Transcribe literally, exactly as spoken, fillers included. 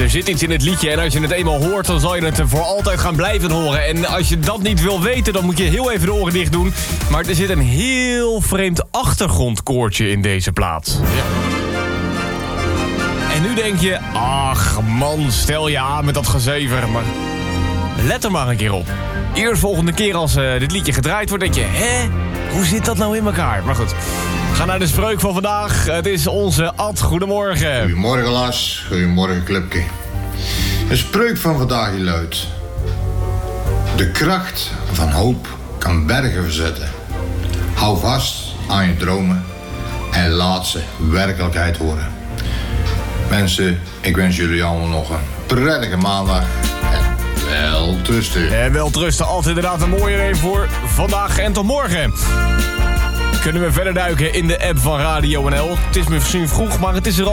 Er zit iets in het liedje en als je het eenmaal hoort, dan zal je het voor altijd gaan blijven horen. En als je dat niet wil weten, dan moet je heel even de oren dicht doen. Maar er zit een heel vreemd achtergrondkoortje in deze plaat. Ja. En nu denk je, ach man, stel je aan met dat gezever. Maar let er maar een keer op. Eerst volgende keer als uh, dit liedje gedraaid wordt, denk je, hè? Hoe zit dat nou in elkaar? Maar goed, ga naar de spreuk van vandaag. Het is onze Ad. Goedemorgen. Goedemorgen Lars, goedemorgen Clubke. De spreuk van vandaag die luidt: de kracht van hoop kan bergen verzetten. Hou vast aan je dromen en laat ze werkelijkheid worden. Mensen, ik wens jullie allemaal nog een prettige maandag. Wel trusten. En wel trusten, altijd inderdaad een mooie reden voor vandaag en tot morgen. Kunnen we verder duiken in de app van Radio N L. Het is misschien vroeg, maar het is er al.